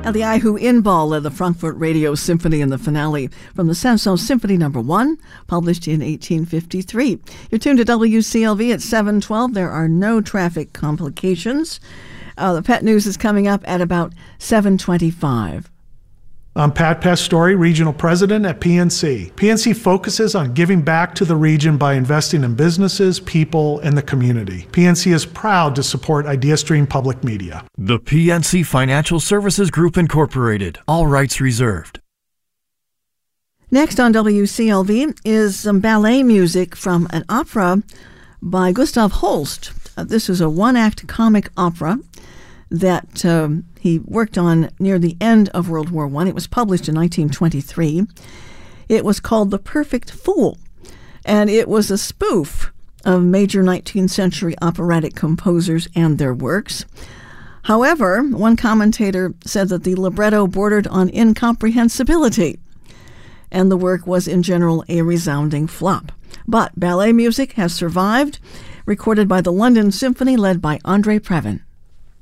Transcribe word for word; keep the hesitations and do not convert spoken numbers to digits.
Eliyahu Inbal led the Frankfurt Radio Symphony in the finale from the Saint-Saëns Symphony Number One, published in eighteen fifty-three. You're tuned to W C L V at seven twelve. There are no traffic complications. Uh, the pet news is coming up at about seven twenty-five. I'm Pat Pastore, Regional President at P N C. P N C focuses on giving back to the region by investing in businesses, people, and the community. P N C is proud to support IdeaStream Public Media. The P N C Financial Services Group Incorporated. All rights reserved. Next on W C L V is some ballet music from an opera by Gustav Holst. Uh, this is a one-act comic opera that um, he worked on near the end of World War One. It was published in nineteen twenty-three. It was called The Perfect Fool, and it was a spoof of major nineteenth century operatic composers and their works. However, one commentator said that the libretto bordered on incomprehensibility, and the work was in general a resounding flop. But ballet music has survived, recorded by the London Symphony led by Andre Previn.